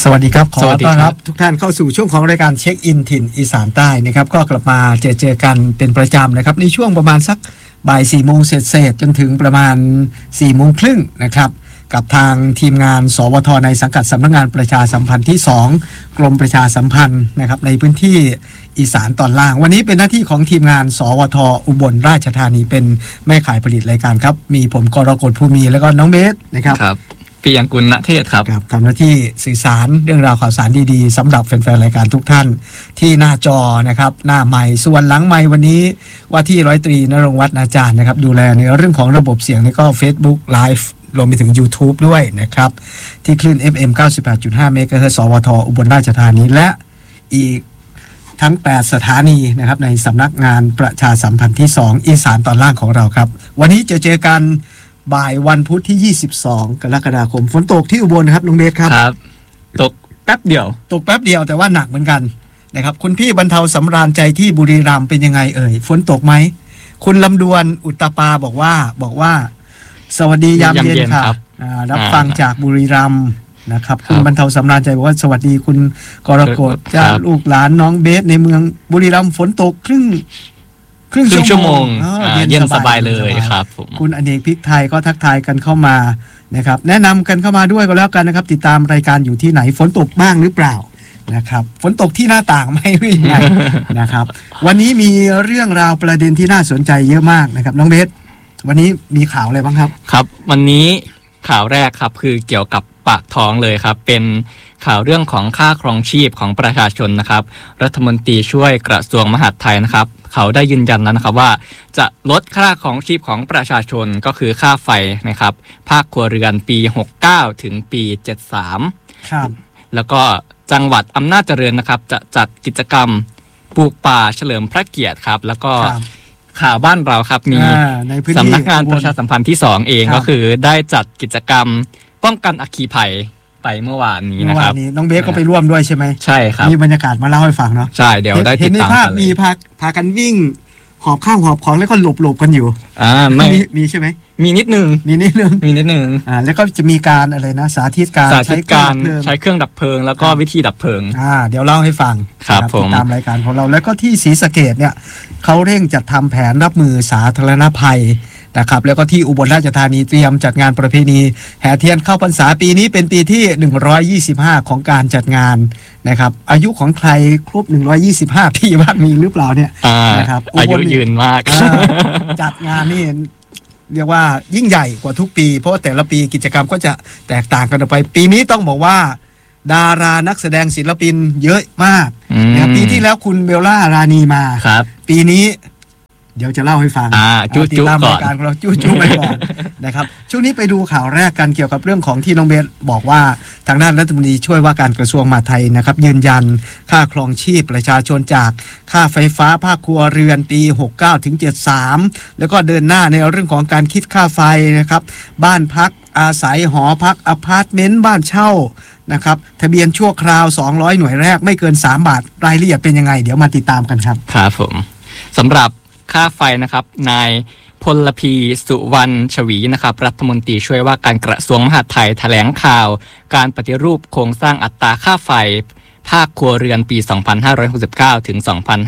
สวัสดีครับขอต้อนครัรับบ ทุกท่านเข้าสู่ช่วงของรายการเช็คอินถิ่นอีสานใต้นะครับก็กลับมาเจอกันเป็นประจำนะครับในช่วงประมาณสักบ่าย4 โมงเศษจนถึงประมาณ4 โมงครึ่งนะครับกับทางทีมงานสวทในสังกัดสำนักงานประชาสัมพันธ์ที่2กรมประชาสัมพันธ์นะครับในพื้นที่อีสานตอนล่างวันนี้เป็นหน้าที่ของทีมงานสวทอุบลราชธานีเป็นแม่ข่ายผลิตรายการครับมีผมกรกฎภูมิแล้วก็น้องเบสนะครับพี่ยังกุลณเทศครับทำหน้าที่สื่อสารเรื่องราวข่าวสารดีๆสำหรับแฟนๆรายการทุกท่านที่หน้าจอนะครับหน้าไมค์ส่วนหลังไมค์วันนี้ว่าที่ร้อยตรีณรงค์วัฒน์อาจารย์นะครับดูแลในเรื่องของระบบเสียงแล้วก็ Facebook Live รวมไปถึง YouTube ด้วยนะครับที่คลื่น FM 98.5 เมกะเฮิรตซ์สวทอุบลราชธานีและอีกทั้ง8สถานีนะครับในสำนักงานประชาสัมพันธ์ที่2อีสานตอนล่างของเราครับวันนี้เจอกันบ่ายวันพุธที่22กรกฎาคมฝนตกที่อุบลครับลุงเบสครับตกแป๊บเดียวแต่ว่าหนักเหมือนกันนะครับคุณพี่บรรเทาสำราญใจที่บุรีรัมย์เป็นยังไงฝนตกไหมคุณลำดวนอุตตปาบอกว่าสวัสดียามเย็นครับรับฟังจากบุรีรัมย์นะครับคุณบรรเทาสำราญใจบอกว่าสวัสดีคุณกรกฎเจ้าลูกหลานน้องเบสในเมืองบุรีรัมย์ฝนตกครึ่งชั่วโมงเย็นสบายเลยครับผมคุณอเนกพริกไทยก็ทักทายกันเข้ามานะครับแนะนำกันเข้ามาด้วยก็แล้วกันนะครับติดตามรายการอยู่ที่ไหนฝนตกบ้างหรือเปล่านะครับฝนตกที่หน้าต่างไม่หรือยังไงนะครับวันนี้มีเรื่องราวประเด็นที่น่าสนใจเยอะมากนะครับน้องเบสวันนี้มีข่าวอะไรบ้างครับครับวันนี้ข่าวแรกครับคือเกี่ยวกับปากท้องเลยครับเป็นข่าวเรื่องของค่าครองชีพของประชาชนนะครับรัฐมนตรีช่วยกระทรวงมหาดไทยนะครับเขาได้ยืนยันแล้วนะครับว่าจะลดค่าครองชีพของประชาชนก็คือค่าไฟนะครับภาคครัวเรือนปี69ถึงปี73 ครับแล้วก็จังหวัดอำนาจเจริญนะครับจะจัดกิจกรรมปลูกป่าเฉลิมพระเกียรติครับแล้วก็ข่าวบ้านเราครับมีสำนักงานประชาสัมพันธ์ที่2เองก็คือได้จัดกิจกรรมป้องกันอัคคีภัยไปเมื่อวานนี้นะครับน้องเบสก็ไปร่วมด้วยใช่ไหมใช่ครับมีบรรยากาศมาเล่าให้ฟังเนาะใช่เดี๋ยวได้ติดตามกันเลยเห็นในภาพมีพากันวิ่งหอบข้าวหอบของแล้วก็หลบกันอยู่ไม่มีใช่ไหมมีนิดนึงแล้วก็จะมีการอะไรนะสาธิตการใช้เครื่องดับเพลิงแล้วก็วิธีดับเพลิงเดี๋ยวเล่าให้ฟังครับผมตามรายการของเราแล้วก็ที่ศรีสะเกษเนี่ยเขาเร่งจัดทำแผนรับมือสาธารณภัยนะครับแล้วก็ที่อุบลราชธานีเตรียมจัดงานประเพณีแห่เทียนเข้าพรรษาปีนี้เป็นปีที่125ของการจัดงานนะครับอายุของใครครบ125ปีบ้างมีหรือเปล่าเนี่ยนะครับอายุยืนมากจัดงานนี่เรียกว่ายิ่งใหญ่กว่าทุกปีเพราะว่าแต่ละปีกิจกรรมก็จะแตกต่างกันออกไปปีนี้ต้องบอกว่าดารานักแสดงศิลปินเยอะมากปีที่แล้วคุณเบลล่ารานีมาปีนี้เดี๋ยวจะเล่าให้ฟังติดตามรายการของเราจู้ไปก่อนนะครับช่วงนี้ไปดูข่าวแรกกันเกี่ยวกับเรื่องของที่น้องเบสบอกว่าทางด้านรัฐมนตรีช่วยว่าการกระทรวงมหาดไทยนะครับยืนยันค่าครองชีพประชาชนจากค่าไฟฟ้าภาคครัวเรือนปี69ถึง73แล้วก็เดินหน้าในเรื่องของการคิดค่าไฟนะครับบ้านพักอาศัยหอพักอพาร์ตเมนต์บ้านเช่านะครับทะเบียนชั่วคราว200หน่วยแรกไม่เกิน3 บาทรายละเอียดเป็นยังไงเดี๋ยวมาติดตามกันครับครับผมสำหรับค่าไฟนะครับนายพลพีสุวรรณชวีนะครับรัฐมนตรีช่วยว่าการกระทรวงมหาดไทยแถลงข่าวการปฏิรูปโครงสร้างอัตราค่าไฟภาคครัวเรือนปี2569ถึง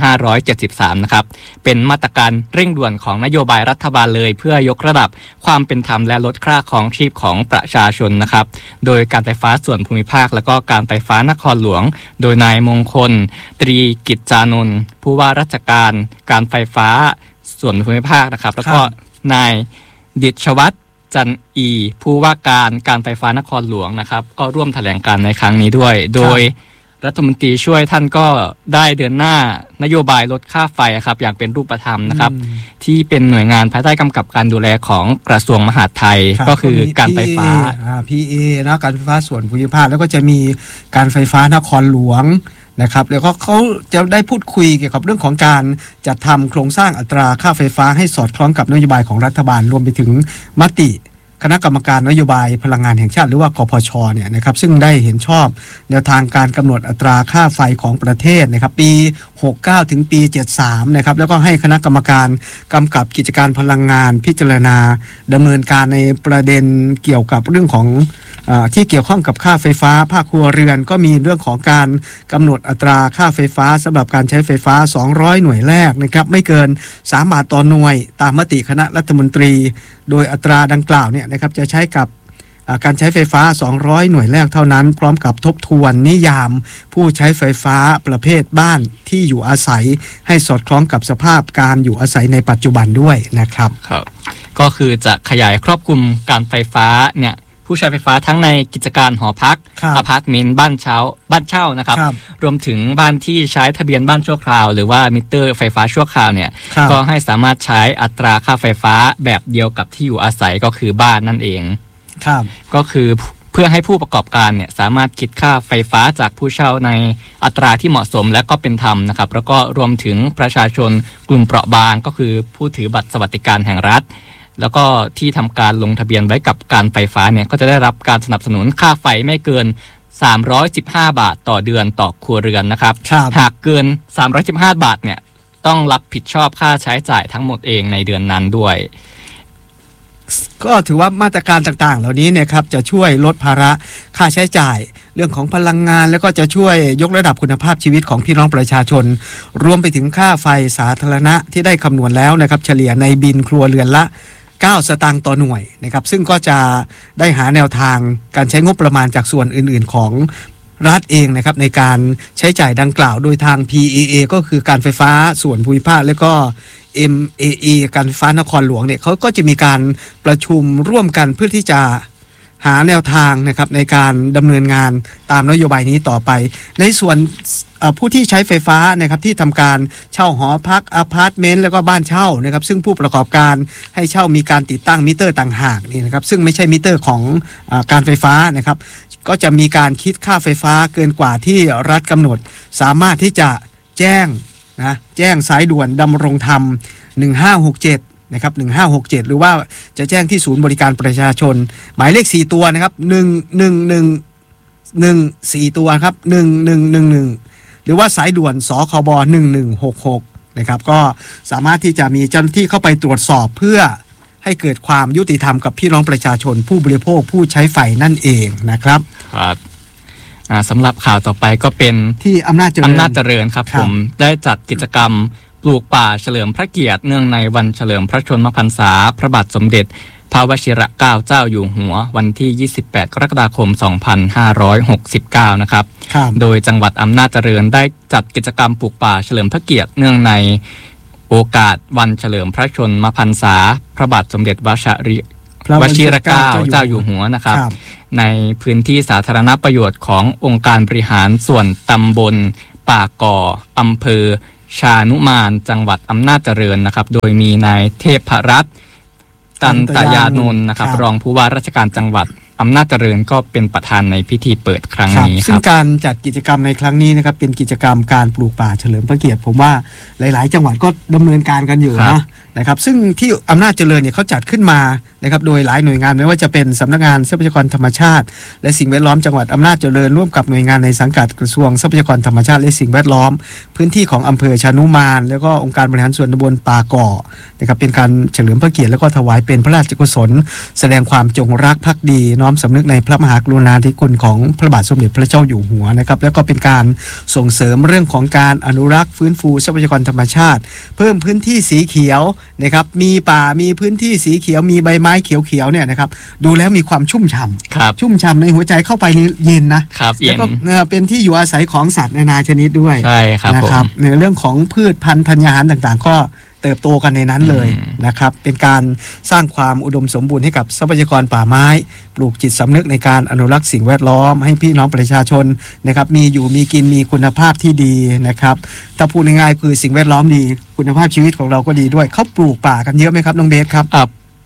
2573นะครับเป็นมาตรการเร่งด่วนของนโยบายรัฐบาลเลยเพื่อยกระดับความเป็นธรรมและลดค่าครองชีพของประชาชนนะครับโดยการไฟฟ้าส่วนภูมิภาคและก็การไฟฟ้านครหลวงโดยนายมงคลตรีกิจจานนท์ผู้ว่าราชการการไฟฟ้าส่วนภูมิภาคนะครับแล้วก็นายดิษวัฒน์จันอีผู้ว่าการไฟฟ้านครหลวงนะครับก็ร่วมแถลงการในครั้งนี้ด้วยโดยรัฐมนตรีช่วยท่านก็ได้เดินหน้านโยบายลดค่าไฟครับอย่างเป็นรูปธรรมนะครับที่เป็นหน่วยงานภายใต้กำกับการดูแลของกระทรวงมหาดไทยก็คือการไฟฟ้า PA นะการไฟฟ้าส่วนภูมิภาคแล้วก็จะมีการไฟฟ้านครหลวงนะครับแล้วก็เขาจะได้พูดคุยเกี่ยวกับเรื่องของการจัดทำโครงสร้างอัตราค่าไฟฟ้าให้สอดคล้องกับนโยบายของรัฐบาลรวมไปถึงมติคณะกรรมการนโยบายพลังงานแห่งชาติหรือว่ากพชเนี่ยนะครับซึ่งได้เห็นชอบแนวทางการกำหนดอัตราค่าไฟของประเทศนะครับปี69ถึงปี73นะครับแล้วก็ให้คณะกรรมการกำกับกิจการพลังงานพิจารณาดำเนินการในประเด็นเกี่ยวกับเรื่องของที่เกี่ยวข้องกับค่าไฟฟ้าภาคครัวเรือนก็มีเรื่องของการกำหนดอัตราค่าไฟฟ้าสำหรับการใช้ไฟฟ้า200หน่วยแรกนะครับไม่เกิน3 บาทต่อหน่วยตามมติคณะรัฐมนตรีโดยอัตราดังกล่าวเนี่ยนะครับจะใช้กับการใช้ไฟฟ้า200หน่วยแรกเท่านั้นพร้อมกับทบทวนนิยามผู้ใช้ไฟฟ้าประเภทบ้านที่อยู่อาศัยให้สอดคล้องกับสภาพการอยู่อาศัยในปัจจุบันด้วยนะครับครับก็คือจะขยายครอบคลุมการไฟฟ้าเนี่ยผู้ใช้ไฟฟ้าทั้งในกิจการหอพักอพาร์ตเมนต์บ้านเช่านะครับรวมถึงบ้านที่ใช้ทะเบียนบ้านชั่วคราวหรือว่ามิเตอร์ไฟฟ้าชั่วคราวเนี่ยก็ให้สามารถใช้อัตราค่าไฟฟ้าแบบเดียวกับที่อยู่อาศัยก็คือบ้านนั่นเองครับก็คือเพื่อให้ผู้ประกอบการเนี่ยสามารถคิดค่าไฟฟ้าจากผู้เช่าในอัตราที่เหมาะสมและก็เป็นธรรมนะครับแล้วก็รวมถึงประชาชนกลุ่มเปราะบางก็คือผู้ถือบัตรสวัสดิการแห่งรัฐแล้วก็ที่ทำการลงทะเบียนไว้กับการไฟฟ้าเนี่ยก็จะได้รับการสนับสนุนค่าไฟไม่เกิน315 บาทต่อเดือนต่อครัวเรือนนะครับหากเกิน315 บาทเนี่ยต้องรับผิดชอบค่าใช้จ่ายทั้งหมดเองในเดือนนั้นด้วยก็ถือว่ามาตรการต่างๆเหล่านี้เนี่ยครับจะช่วยลดภาระค่าใช้จ่ายเรื่องของพลังงานแล้วก็จะช่วยยกระดับคุณภาพชีวิตของพี่น้องประชาชนรวมไปถึงค่าไฟสาธารณะที่ได้คำนวณแล้วนะครับเฉลี่ยในบิลครัวเรือนละ9 สตางค์ต่อหน่วยนะครับซึ่งก็จะได้หาแนวทางการใช้งบประมาณจากส่วนอื่นๆของรัฐเองนะครับในการใช้จ่ายดังกล่าวโดยทาง PEA ก็คือการไฟฟ้าส่วนภูมิภาคและก็ MAE การไฟฟ้านครหลวงเนี่ยเขาก็จะมีการประชุมร่วมกันเพื่อที่จะหาแนวทางนะครับในการดำเนินงานตามนโยบายนี้ต่อไปในส่วนผู้ที่ใช้ไฟฟ้านะครับที่ทำการเช่าหอพักอพาร์ตเมนต์แล้วก็บ้านเช่านะครับซึ่งผู้ประกอบการให้เช่ามีการติดตั้งมิเตอร์ต่างหากนี่นะครับซึ่งไม่ใช่มิเตอร์ของการไฟฟ้านะครับก็จะมีการคิดค่าไฟฟ้าเกินกว่าที่รัฐกำหนดสามารถที่จะแจ้งสายด่วนดำรงธรรม1567นะครับ1567หรือว่าจะแจ้งที่ศูนย์บริการประชาชนหมายเลข4ตัวนะครับ4ตัวครับ1111หรือว่าสายด่วนสคบ1166นะครับก็สามารถที่จะมีเจ้าหน้าที่เข้าไปตรวจสอบเพื่อให้เกิดความยุติธรรมกับพี่น้องประชาชนผู้บริโภคผู้ใช้ไฟนั่นเองนะครับครับสำหรับข่าวต่อไปก็เป็นที่อำนาจเจริญครับผมได้จัดกิจกรรมปลูกป่าเฉลิมพระเกียรติเนื่องในวันเฉลิมพระชนมพรรษาพระบาทสมเด็จพระวชิรเกล้าเจ้าอยู่หัววันที่28กรกฎาคม2569นะครับโดยจังหวัดอำนาจเจริญได้จัดกิจกรรมปลูกป่าเฉลิมพระเกียรติเนื่องในโอกาสวันเฉลิมพระชนมพรรษาพระบาทสมเด็จวชิรเกล้าเจ้าอยู่หัวนะครับในพื้นที่สาธารณประโยชน์ขององค์การบริหารส่วนตำบลป่าก่ออำเภอชานุมานจังหวัดอำนาจเจริญนะครับโดยมีนายเทพรัตน์ตันตยานนท์นะครับรองผู้ว่าราชการจังหวัดอำนาจเจริญก็เป็นประธานในพิธีเปิดครั้งนี้ครับซึ่งการจัดกิจกรรมในครั้งนี้นะครับเป็นกิจกรรมการปลูกป่าเฉลิมพระเกียรติผมว่าหลายๆจังหวัดก็ดำเนินการกันอยู่นะครับซึ่งที่อำนาจเจริญเนี่ยเขาจัดขึ้นมานะครับโดยหลายหน่วยงานไม่ว่าจะเป็นสำนักงานทรัพยากรธรรมชาติและสิ่งแวดล้อมจังหวัดอำนาจเจริญร่วมกับหน่วยงานในสังกัดกระทรวงทรัพยากรธรรมชาติและสิ่งแวดล้อมพื้นที่ของอำเภอชานุมานแล้วก็องค์การบริหารส่วนตำบลป่าก่อนะครับเป็นการเฉลิมพระเกียรติแล้วก็ถวายเป็นพระราชกุศลแสดงความจงรักภักดีน้อมสำนึกในพระมหากรุณาธิคุณของพระบาทสมเด็จพระเจ้าอยู่หัวนะครับแล้วก็เป็นการส่งเสริมเรื่องของการอนุรักษ์ฟื้นฟูทรัพยากรธรรมชาติเพิ่มพื้นที่สีเขียวนะครับมีป่ามีพื้นที่สีเขียวมีใบไม้เขียวๆเนี่ยนะครับดูแล้วมีความชุ่มฉ่ำชุ่มฉ่ำในหัวใจเข้าไปนี่เย็นนะแล้วก็เป็นที่อยู่อาศัยของสัตว์นานาชนิดด้วยใช่ครับนะครับในเรื่องของพืชพันธุ์ธัญญาหารต่างๆก็เติบโตกันในนั้นเลยนะครับเป็นการสร้างความอุดมสมบูรณ์ให้กับทรัพยากรป่าไม้ปลูกจิตสำนึกในการอนุรักษ์สิ่งแวดล้อมให้พี่น้องประชาชนนะครับมีอยู่มีกินมีคุณภาพที่ดีนะครับถ้าพูดง่ายๆคือสิ่งแวดล้อมดีคุณภาพชีวิตของเราก็ดีด้วยเขาปลูกป่ากันเยอะไหมครับน้องเบสครับป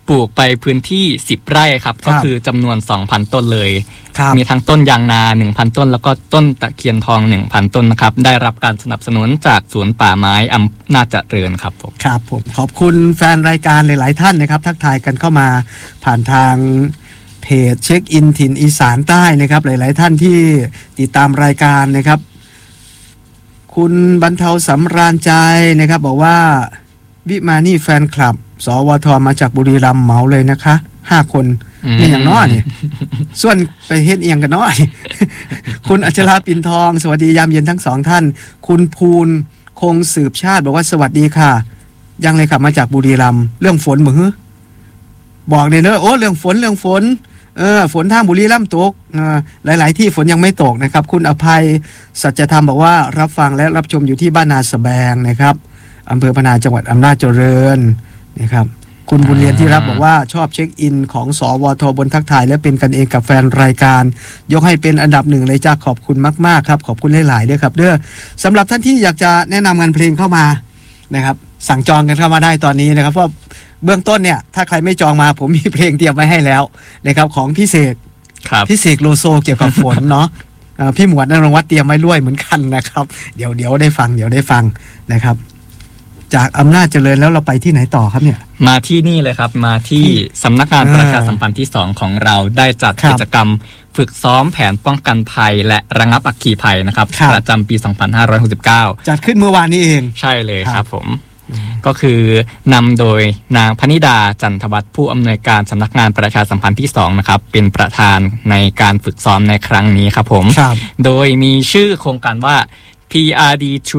ปลูกไปพื้นที่10 ไร่ครับก็คือจำนวน 2,000 ต้นเลยมีทั้งต้นยางนา 1,000 ต้นแล้วก็ต้นตะเคียนทอง 1,000 ต้นนะครับได้รับการสนับสนุนจากศูนย์ป่าไม้อำนาจเจริญครับผมครับผมขอบคุณแฟนรายการหลายๆท่านนะครับทักทายกันเข้ามาผ่านทางเพจเช็คอินถิ่นอีสานใต้นะครับหลายๆท่านที่ติดตามรายการนะครับคุณบรรเทาสำราญใจนะครับบอกว่าวิมานี่แฟนคลับสวทมาจากบุรีรัมย์เหมาเลยนะคะ5 คนนี่อย่างน้อยนี่ส่วนไปเฮ็ดเอียงกันน้อยคุณอัชราปิ่นทองสวัสดียามเย็นทั้ง2 ท่านคุณภูลคงสืบชาติบอกว่าสวัสดีค่ะยังเลยครับมาจากบุรีรัมย์เรื่องฝนมือบอกเลยเนอะโอ้เรื่องฝนฝนทางบุรีรัมย์ตกหลายๆที่ฝนยังไม่ตกนะครับคุณอภัยสัจธรรมบอกว่ารับฟังและรับชมอยู่ที่บ้านนาสแบงนะครับอำเภอพนาจังหวัดอำนาจเจริญนะครับคุณบุญเรียนที่รับบอกว่าชอบเช็คอินของสวทบนทักทายและเป็นกันเองกับแฟนรายการยกให้เป็นอันดับ 1เลยจ้าขอบคุณมากๆครับขอบคุณหลายๆด้วยครับเด้อสำหรับท่านที่อยากจะแนะนำงานเพลงเข้ามานะครับสั่งจองกันเข้ามาได้ตอนนี้นะครับเพราะเบื้องต้นเนี่ยถ้าใครไม่จองมาผมมีเพลงเตรียมไว้ให้แล้วนะครับของพี่เสกโลโซเกี่ยวกับฝนเนาะพี่หมวดณรงค์วัฒน์เตรียมไว้ด้วยเหมือนกันนะครับเดี๋ยวได้ฟังนะครับจากอำนาจเจริญแล้วเราไปที่ไหนต่อครับเนี่ยมาที่นี่เลยครับมาที่สำนักงานประชาสัมพันธ์ที่2ของเราได้จัดกิจกรรมฝึกซ้อมแผนป้องกันภัยและระงับอัคคีภัยนะครับประจำปี 2569 จัดขึ้นเมื่อวานนี้เองใช่เลยครับผมก็คือนำโดยนางพนิดาจันทวัฒน์ผู้อำนวยการสำนักงานประชาสัมพันธ์ที่2นะครับเป็นประธานในการฝึกซ้อมในครั้งนี้ครับผมโดยมีชื่อโครงการว่า PRD2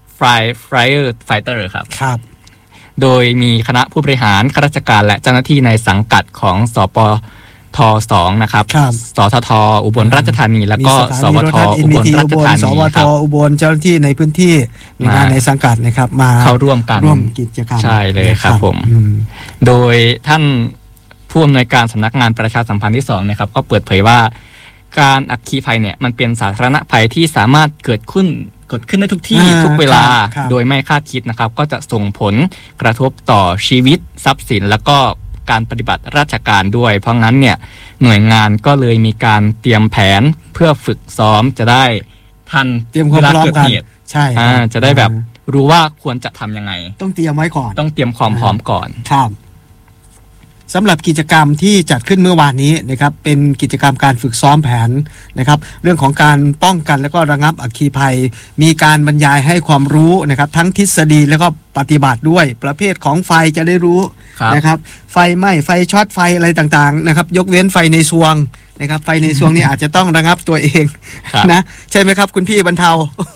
Flyer Fighter ครับโดยมีคณะผู้บริหารข้าราชการและเจ้าหน้าที่ในสังกัดของสปท2นะครับสททอุบลราชธานีแล้วก็สวทอุบลราชธานีสวทอุบลเจ้าหน้าที่ในพื้นที่หน่วยงานในสังกัดนะครับมาเข้าร่วมกันร่วมกิจกรรมใช่เลยครับผมโดยท่านผู้อำนวยการสำนักงานประชาสัมพันธ์ที่2นะครับก็เปิดเผยว่าการอัคคีภัยเนี่ยมันเป็นสาธารณภัยที่สามารถเกิดขึ้นได้ทุกที่ทุกเวลาโดยไม่คาดคิดนะครับก็จะส่งผลกระทบต่อชีวิตทรัพย์สินแล้วก็การปฏิบัติราชการด้วยเพราะงั้นเนี่ยหน่วยงานก็เลยมีการเตรียมแผนเพื่อฝึกซ้อมจะได้ทันเวลาเกิดเหตุใช่จะได้แบบรู้ว่าควรจะทำยังไงต้องเตรียมไว้ก่อนต้องเตรียมความพร้อมก่อนครับสำหรับกิจกรรมที่จัดขึ้นเมื่อวานนี้นะครับเป็นกิจกรรมการฝึกซ้อมแผนนะครับเรื่องของการป้องกันและก็ระงับอัคคีภัยมีการบรรยายให้ความรู้นะครับทั้งทฤษฎีแล้วก็ปฏิบัติด้วยประเภทของไฟจะได้รู้นะครับไฟไหม้ไฟช็อตไฟอะไรต่างๆนะครับยกเว้นไฟในซวงนะครับไฟในซวงนี้อาจจะต้องระงับตัวเองนะใช่ไหมครับคุณพี่บรรเทา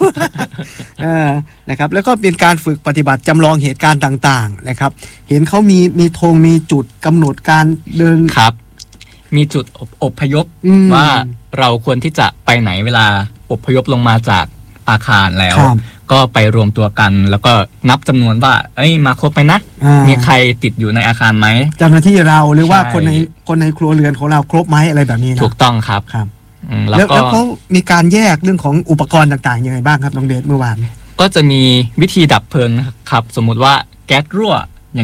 นะครับแล้วก็เป็นการฝึกปฏิบัติจำลองเหตุการณ์ต่างๆนะครับเห็นเขามีธงมีจุดกำหนดการเดินครับมีจุดอพยพว่าเราควรที่จะไปไหนเวลาอพยพลงมาจากอาคารแล้วก็ไปรวมตัวกันแล้วก็นับจำนวนว่ามาครบไหมนะมีใครติดอยู่ในอาคารไหมเจ้าหน้าที่เราหรือว่าคนในครัวเรือนของเราครบไหมอะไรแบบนี้นะถูกต้องครับแล้วเขามีการแยกเรื่องของอุปกรณ์ต่างๆยังไงบ้างครับน้องเดชเมื่อวานก็จะมีวิธีดับเพลิงครับสมมุติว่าแก๊สรั่ว